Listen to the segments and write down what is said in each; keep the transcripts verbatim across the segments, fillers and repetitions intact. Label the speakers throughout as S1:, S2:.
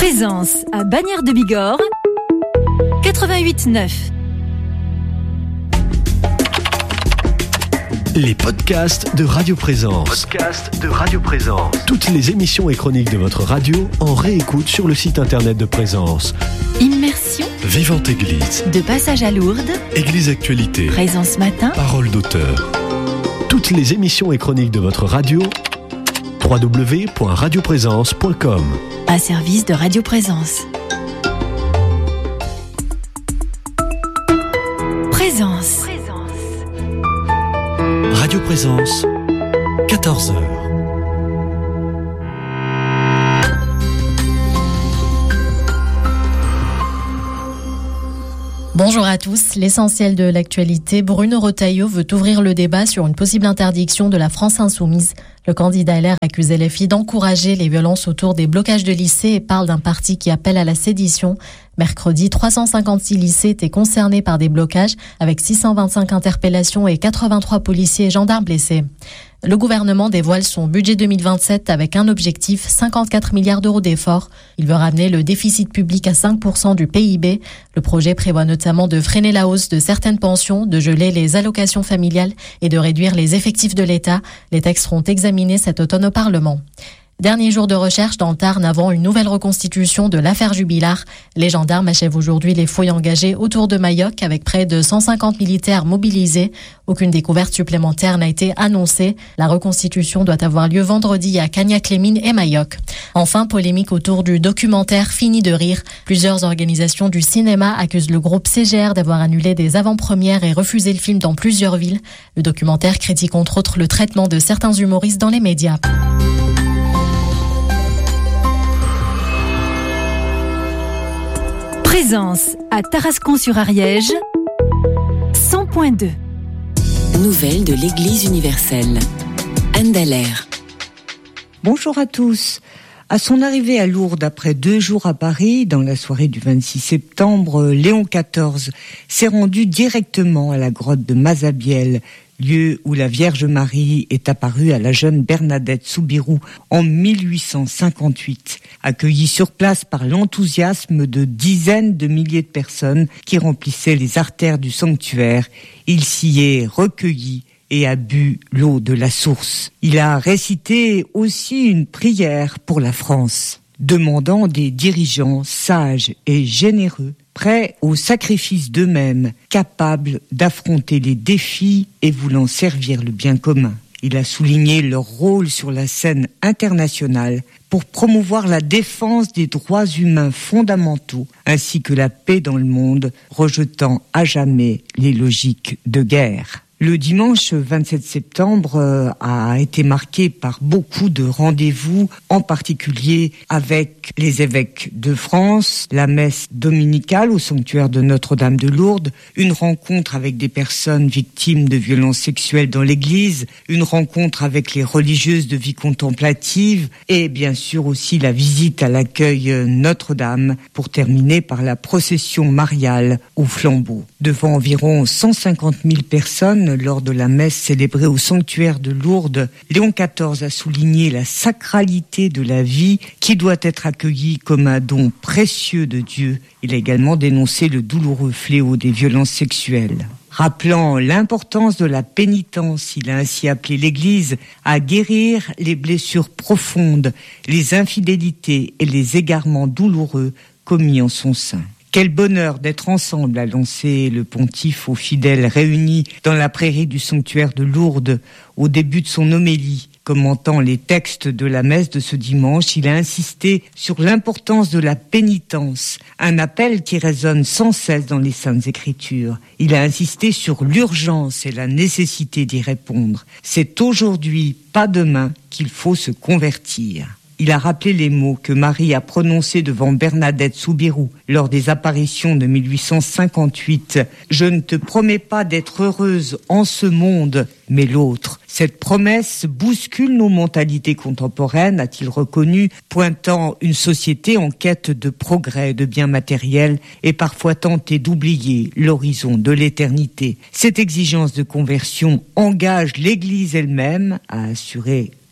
S1: Présence à Bagnères de Bigorre, quatre-vingt-huit neuf.
S2: Les podcasts de Radio Présence. Podcasts de Radio Présence. Toutes les émissions et chroniques de votre radio en réécoute sur le site internet de Présence.
S1: Immersion.
S2: Vivante Église.
S1: De passage à Lourdes.
S2: Église Actualité.
S1: Présence matin.
S2: Parole d'auteur. Toutes les émissions et chroniques de votre radio. w w w point radio présence point com.
S1: Un service de Radio Présence. Présence.
S2: Radio Présence, quatorze heures.
S3: Bonjour à tous. L'essentiel de l'actualité, Bruno Retailleau veut ouvrir le débat sur une possible interdiction de la France insoumise. Le candidat L R accuse L F I d'encourager les violences autour des blocages de lycées et parle d'un parti qui appelle à la sédition. Mercredi, trois cent cinquante-six lycées étaient concernés par des blocages, avec six cent vingt-cinq interpellations et quatre-vingt-trois policiers et gendarmes blessés. Le gouvernement dévoile son budget deux mille vingt-sept avec un objectif, cinquante-quatre milliards d'euros d'efforts. Il veut ramener le déficit public à cinq pour cent du P I B. Le projet prévoit notamment de freiner la hausse de certaines pensions, de geler les allocations familiales et de réduire les effectifs de l'État. Les textes seront examinés cet automne au Parlement. Dernier jour de recherche dans le Tarn avant une nouvelle reconstitution de l'affaire Jubilard. Les gendarmes achèvent aujourd'hui les fouilles engagées autour de Mayoc avec près de cent cinquante militaires mobilisés. Aucune découverte supplémentaire n'a été annoncée. La reconstitution doit avoir lieu vendredi à Cagnac-les-Mines et Mayoc. Enfin, polémique autour du documentaire Fini de rire. Plusieurs organisations du cinéma accusent le groupe C G R d'avoir annulé des avant-premières et refusé le film dans plusieurs villes. Le documentaire critique entre autres le traitement de certains humoristes dans les médias.
S1: Présence à Tarascon-sur-Ariège, cent point deux.
S4: Nouvelles de l'Église universelle. Anne Dallaire.
S5: Bonjour à tous. À son arrivée à Lourdes après deux jours à Paris, dans la soirée du vingt-six septembre, Léon quatorze s'est rendu directement à la grotte de Mazabielle, lieu où la Vierge Marie est apparue à la jeune Bernadette Soubirous en mille huit cent cinquante-huit, accueillie sur place par l'enthousiasme de dizaines de milliers de personnes qui remplissaient les artères du sanctuaire. Il s'y est recueilli et a bu l'eau de la source. Il a récité aussi une prière pour la France, demandant des dirigeants sages et généreux, prêts au sacrifice d'eux-mêmes, capables d'affronter les défis et voulant servir le bien commun. Il a souligné leur rôle sur la scène internationale pour promouvoir la défense des droits humains fondamentaux ainsi que la paix dans le monde, rejetant à jamais les logiques de guerre. Le dimanche vingt-sept septembre a été marqué par beaucoup de rendez-vous, en particulier avec les évêques de France, la messe dominicale au sanctuaire de Notre-Dame de Lourdes, une rencontre avec des personnes victimes de violences sexuelles dans l'église, une rencontre avec les religieuses de vie contemplative et bien sûr aussi la visite à l'accueil Notre-Dame pour terminer par la procession mariale au flambeau. Devant environ cent cinquante mille personnes, lors de la messe célébrée au sanctuaire de Lourdes, Léon quatorze a souligné la sacralité de la vie qui doit être accueillie comme un don précieux de Dieu. Il a également dénoncé le douloureux fléau des violences sexuelles. Rappelant l'importance de la pénitence, il a ainsi appelé l'Église à guérir les blessures profondes, les infidélités et les égarements douloureux commis en son sein. Quel bonheur d'être ensemble, a lancé le pontife aux fidèles réunis dans la prairie du sanctuaire de Lourdes au début de son homélie. Commentant les textes de la messe de ce dimanche, il a insisté sur l'importance de la pénitence, un appel qui résonne sans cesse dans les Saintes Écritures. Il a insisté sur l'urgence et la nécessité d'y répondre. C'est aujourd'hui, pas demain, qu'il faut se convertir. Il a rappelé les mots que Marie a prononcés devant Bernadette Soubirous lors des apparitions de mille huit cent cinquante-huit. « Je ne te promets pas d'être heureuse en ce monde, mais l'autre. » Cette promesse bouscule nos mentalités contemporaines, a-t-il reconnu, pointant une société en quête de progrès, de biens matériels et parfois tentée d'oublier l'horizon de l'éternité. Cette exigence de conversion engage l'Église elle-même, a assuré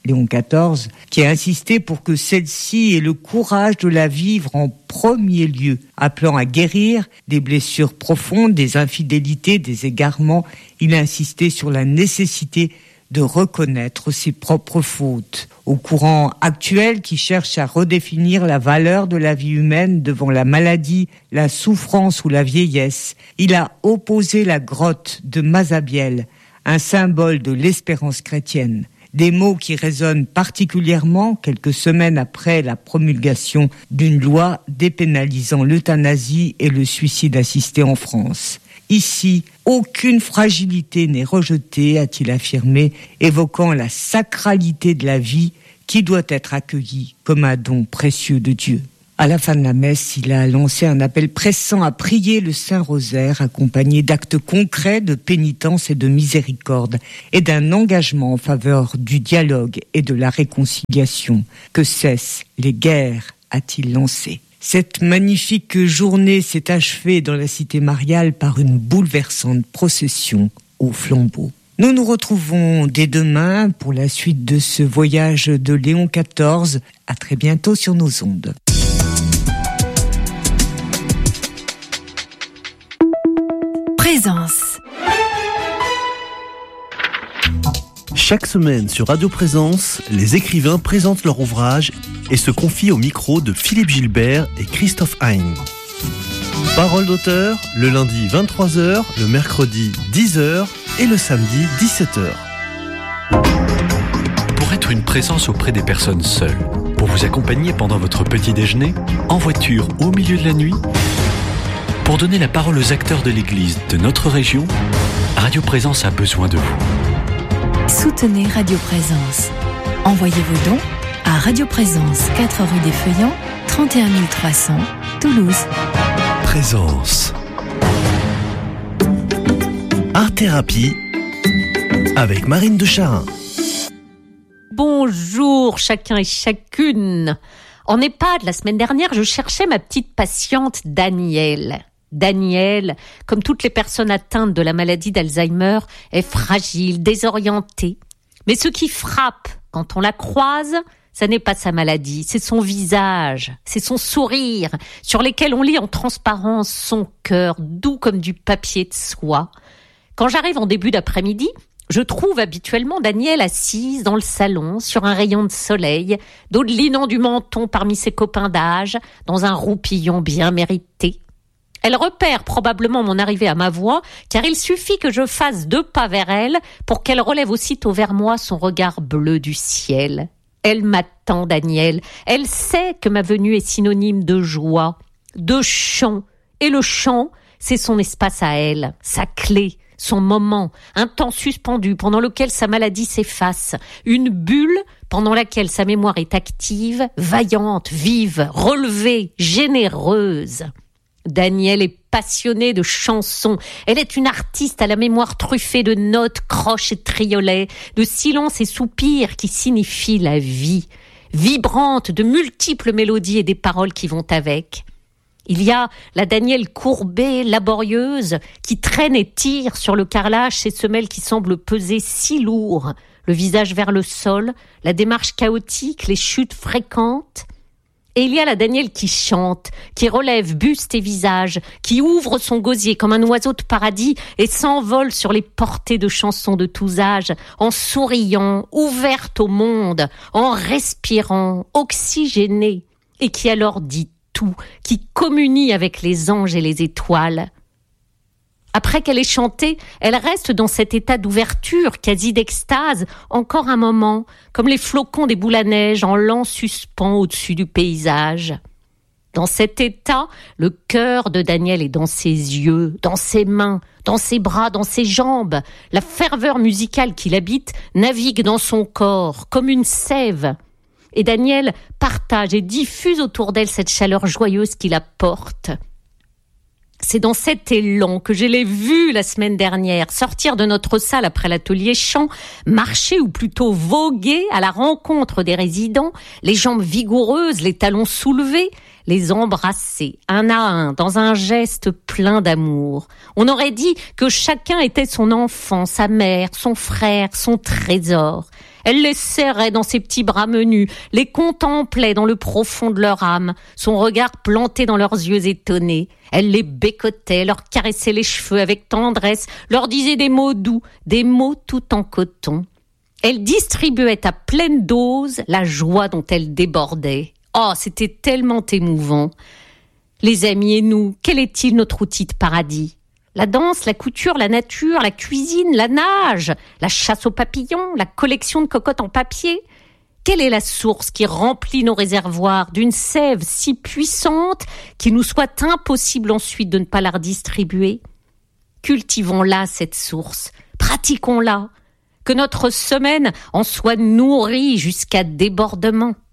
S5: Léon quatorze, qui a insisté pour que celle-ci ait le courage de la vivre en premier lieu, appelant à guérir des blessures profondes, des infidélités, des égarements. Il a insisté sur la nécessité de reconnaître ses propres fautes. Au courant actuel qui cherche à redéfinir la valeur de la vie humaine devant la maladie, la souffrance ou la vieillesse, il a opposé la grotte de Mazabiel, un symbole de l'espérance chrétienne. Des mots qui résonnent particulièrement quelques semaines après la promulgation d'une loi dépénalisant l'euthanasie et le suicide assisté en France. Ici, aucune fragilité n'est rejetée, a-t-il affirmé, évoquant la sacralité de la vie qui doit être accueillie comme un don précieux de Dieu. À la fin de la messe, il a lancé un appel pressant à prier le Saint-Rosaire, accompagné d'actes concrets de pénitence et de miséricorde, et d'un engagement en faveur du dialogue et de la réconciliation. Que cessent les guerres, a-t-il lancé. Cette magnifique journée s'est achevée dans la cité mariale par une bouleversante procession au flambeau. Nous nous retrouvons dès demain pour la suite de ce voyage de Léon quatorze. À très bientôt sur nos ondes.
S1: Présence.
S2: Chaque semaine sur Radio Présence, les écrivains présentent leur ouvrage et se confient au micro de Philippe Gilbert et Christophe Hein. Parole d'auteur, le lundi vingt-trois heures, le mercredi dix heures et le samedi dix-sept heures.
S6: Pour être une présence auprès des personnes seules, pour vous accompagner pendant votre petit déjeuner, en voiture ou au milieu de la nuit, pour donner la parole aux acteurs de l'Église de notre région, Radio Présence a besoin de vous.
S1: Soutenez Radio Présence. Envoyez vos dons à Radio Présence, quatre rue des Feuillants, trente et un mille trois cents, Toulouse.
S2: Présence. Art Thérapie avec Marine de Charin.
S7: Bonjour chacun et chacune. En EHPAD, la semaine dernière, je cherchais ma petite patiente Danielle. Danielle, comme toutes les personnes atteintes de la maladie d'Alzheimer, est fragile, désorientée. Mais ce qui frappe quand on la croise, ça n'est pas sa maladie, c'est son visage, c'est son sourire, sur lesquels on lit en transparence son cœur, doux comme du papier de soie. Quand j'arrive en début d'après-midi, je trouve habituellement Danielle assise dans le salon, sur un rayon de soleil, dodelinant du menton parmi ses copains d'âge, dans un roupillon bien mérité. Elle repère probablement mon arrivée à ma voix, car il suffit que je fasse deux pas vers elle pour qu'elle relève aussitôt vers moi son regard bleu du ciel. Elle m'attend, Danielle. Elle sait que ma venue est synonyme de joie, de chant. Et le chant, c'est son espace à elle, sa clé, son moment, un temps suspendu pendant lequel sa maladie s'efface, une bulle pendant laquelle sa mémoire est active, vaillante, vive, relevée, généreuse. Danielle est passionnée de chansons. Elle est une artiste à la mémoire truffée de notes, croches et triolets, de silences et soupirs qui signifient la vie, vibrante de multiples mélodies et des paroles qui vont avec. Il y a la Danielle courbée, laborieuse, qui traîne et tire sur le carrelage ses semelles qui semblent peser si lourd, le visage vers le sol, la démarche chaotique, les chutes fréquentes. Et il y a la Danielle qui chante, qui relève buste et visage, qui ouvre son gosier comme un oiseau de paradis et s'envole sur les portées de chansons de tous âges, en souriant, ouverte au monde, en respirant, oxygénée, et qui alors dit tout, qui communie avec les anges et les étoiles. Après qu'elle ait chanté, elle reste dans cet état d'ouverture, quasi d'extase, encore un moment, comme les flocons des boules à neige en lent suspens au-dessus du paysage. Dans cet état, le cœur de Danielle est dans ses yeux, dans ses mains, dans ses bras, dans ses jambes. La ferveur musicale qui l'habite navigue dans son corps, comme une sève. Et Danielle partage et diffuse autour d'elle cette chaleur joyeuse qui la porte. C'est dans cet élan que je l'ai vue la semaine dernière, sortir de notre salle après l'atelier chant, marcher ou plutôt voguer à la rencontre des résidents, les jambes vigoureuses, les talons soulevés, les embrasser, un à un, dans un geste plein d'amour. On aurait dit que chacun était son enfant, sa mère, son frère, son trésor. Elle les serrait dans ses petits bras menus, les contemplait dans le profond de leur âme, son regard planté dans leurs yeux étonnés. Elle les bécotait, leur caressait les cheveux avec tendresse, leur disait des mots doux, des mots tout en coton. Elle distribuait à pleine dose la joie dont elle débordait. Oh, c'était tellement émouvant. Les amis et nous, quel est-il notre outil de paradis ? La danse, la couture, la nature, la cuisine, la nage, la chasse aux papillons, la collection de cocottes en papier. Quelle est la source qui remplit nos réservoirs d'une sève si puissante qu'il nous soit impossible ensuite de ne pas la redistribuer ? Cultivons-la, cette source, pratiquons-la, que notre semaine en soit nourrie jusqu'à débordement.